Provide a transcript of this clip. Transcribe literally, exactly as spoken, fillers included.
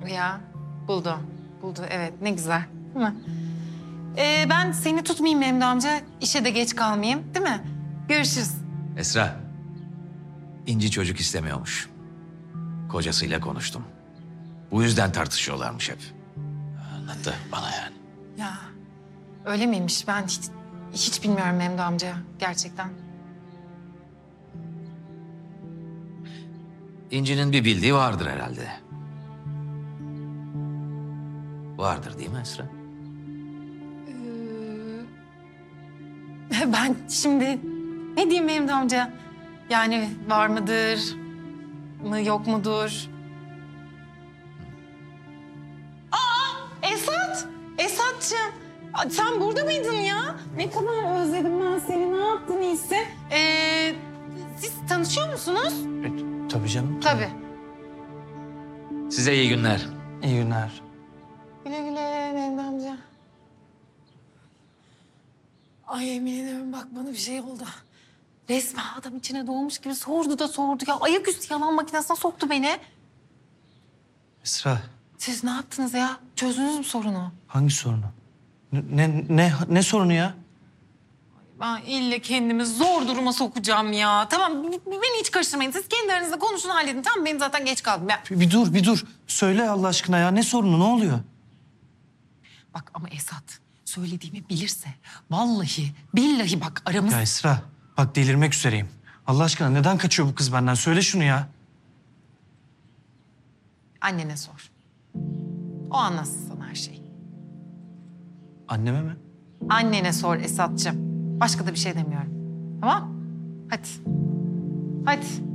Ya buldu. Buldu evet ne güzel değil mi? Ee, ben seni tutmayayım Memdu amca. İşe de geç kalmayayım değil mi? Görüşürüz. Esra, İnci çocuk istemiyormuş. Kocasıyla konuştum. Bu yüzden tartışıyorlarmış hep. Anlattı bana yani. Ya öyle miymiş? Ben hiç, hiç bilmiyorum Memdu amca gerçekten. İnci'nin bir bildiği vardır herhalde. Vardır değil mi Esra? Ee, ben şimdi ne diyeyim Memdu amca? Yani var mıdır mı yok mudur? Aa Esat! Esat'cığım sen burada mıydın ya? Ne kadar özledim ben seni. Ne yaptın iyisi? Ee, siz tanışıyor musunuz? E, tabii canım. Tabii. Size iyi günler. İyi günler. Güle güle Memdu amca. Ay yemin ederim bak bana bir şey oldu. Resmen adam içine doğmuş gibi sordu da sordu ya. Ayaküstü yalan makinesine soktu beni. Esra, Siz ne yaptınız ya? Çözdünüz mü sorunu? hangi sorunu? Ne, ne, ne, ne sorunu ya? Ben ille kendimi zor duruma sokacağım ya. Tamam b- b- beni hiç karıştırmayın. Siz kendi aranızda konuşun halledin. Tamam benim zaten geç kaldım. Ya. Bir, bir dur, bir dur. Söyle Allah aşkına ya. Ne sorunu, ne oluyor? Bak ama Esat söylediğimi bilirse vallahi billahi bak aramız... Ya Esra, bak delirmek üzereyim. Allah aşkına neden kaçıyor bu kız benden? Söyle şunu ya. Annene sor. O anlatsın sana her şeyi. Anneme mi? Annene sor Esat'cığım. Başka da bir şey demiyorum. Tamam? Hadi. Hadi.